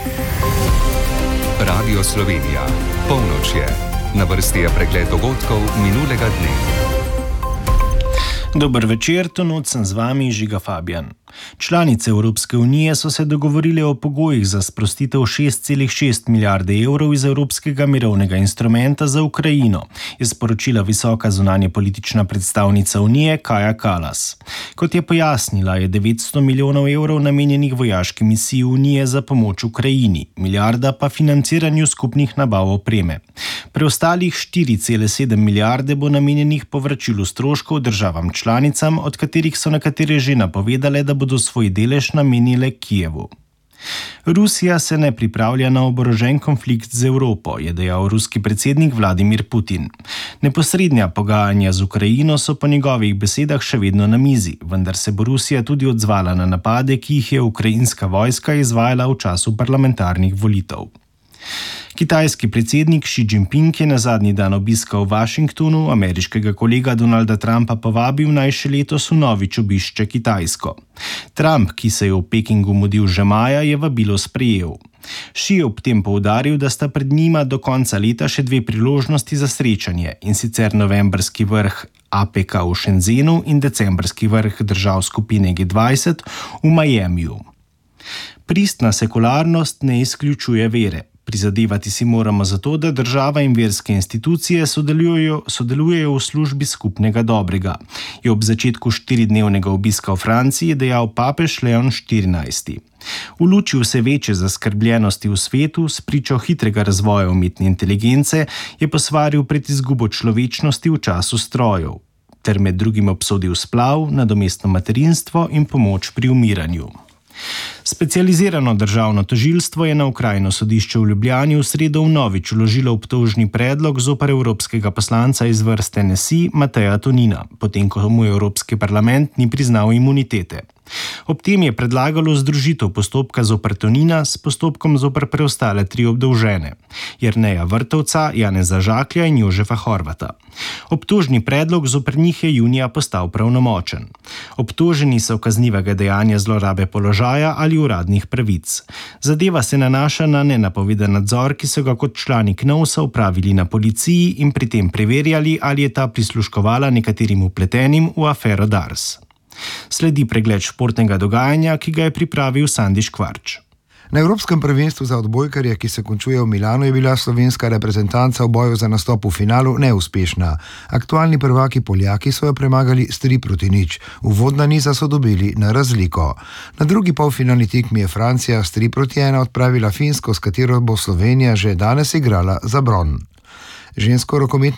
Radio Slovenija. Polnoč je. Na vrsti je pregled dogodkov minulega dne. Dober večer, to noč sem z vami, Žiga Fabijan. Članice Evropske unije so se dogovorile o pogojih za sprostitev 6,6 milijarde evrov iz Evropskega mirovnega instrumenta za Ukrajino, je sporočila visoka zunanjepolitična predstavnica Unije Kaja Kallas. Kot je pojasnila, je 900 milijonov evrov namenjenih vojaški misiji Unije za pomoč Ukrajini, milijarda pa financiranju skupnih nabav opreme. Preostalih 4,7 milijarde bo namenjenih povračilu stroškov državam članicam, od katerih so nekatere že napovedale, da bodo svoj delež namenile Kijevu. Rusija se ne pripravlja na oborožen konflikt z Evropo, je dejal ruski predsednik Vladimir Putin. Neposrednja pogajanja z Ukrajino so po njegovih besedah še vedno na mizi, vendar se bo Rusija tudi odzvala na napade, ki jih je ukrajinska vojska izvajala v času parlamentarnih volitev. Kitajski predsednik Xi Jinping je na zadnji dan obiska v Washingtonu ameriškega kolega Donalda Trumpa povabil, naj še letos vnovič obišče Kitajsko. Trump, ki se je v Pekingu mudil že maja, je vabilo sprejel. Xi je ob tem poudaril, da sta pred njima do konca leta še dve priložnosti za srečanje, in sicer novembrski vrh APEC v Shenzhenu in decembrski vrh držav skupine G20 v Miamiju. Pristna sekularnost ne izključuje vere. Prizadevati si moramo za to, da država in verske institucije sodelujejo v službi skupnega dobrega, je ob začetku 4-dnevnega obiska v Franciji dejal papež Leon XIV. V luči vse večje zaskrbljenosti v svetu s pričo hitrega razvoja umetne inteligence je posvaril pred izgubo človečnosti v času strojev, ter med drugim obsodil splav, nadomestno materinstvo in pomoč pri umiranju. Specializirano državno tožilstvo je na okrajno sodišče v Ljubljani v sredo vnovič vložilo obtožni predlog zoper evropskega poslanca iz vrst NSI Mateja Tonina, potem ko mu Evropski parlament ni priznal imunitete. Ob tem je predlagalo združitev postopka zoper Tonina s postopkom zoper preostale 3 obdolžene: Jerneja Vrtovca, Janeza Žaklja in Jožefa Horvata. Obtožni predlog zoper njih je junija postal pravnomočen. Obtoženi so kaznivega dejanja zlorabe položaja ali uradnih pravic. Zadeva se nanaša na nenapovedan nadzor, ki so ga kot člani KNOVS-a opravili na policiji in pri tem preverjali, ali je ta prisluškovala nekaterim vpletenim v afero Dars. Sledi pregled športnega dogajanja, ki ga je pripravil Sandi Škvarč. Na Evropskem prvenstvu za odbojkarje, ki se končuje v Milanu, je bila slovenska reprezentanca v boju za nastop v finalu neuspešna. Aktualni prvaki Poljaki so jo premagali s 3-0. Uvodna niza so dobili na razliko. Na drugi polfinalni tekmi je Francija s 3-1 odpravila Finsko, s katero bo Slovenija že danes igrala za bron. Žensko rokometno